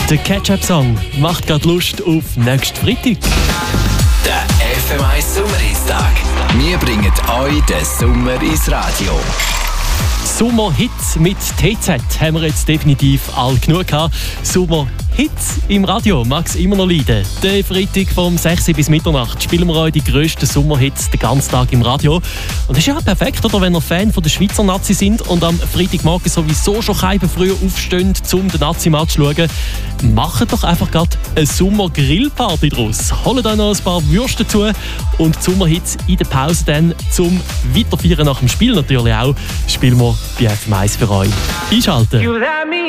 Der Catch-Up-Song macht gerade Lust auf nächsten Freitag. Der FM1 Sommerhitstag. Wir bringen euch den Sommer ins Radio. Sommerhits mit TZ haben wir jetzt definitiv all genug gehabt. Sommerhits im Radio mag es immer noch leiden. Den Freitag vom 6 bis Mitternacht spielen wir euch die grössten Sommerhits den ganzen Tag im Radio. Und das ist ja perfekt, oder, wenn ihr Fan von der Schweizer Nazi sind und am Freitagmorgen sowieso schon kein früher aufstehen, um den Nazi-Match zu schauen. Macht doch einfach gerade eine Sommer-Grillparty draus. Holt euch noch ein paar Würste dazu und die Sommerhits in der Pause dann zum Weiterfeiern nach dem Spiel natürlich auch, spielen wir bei FM1 für euch. Einschalten!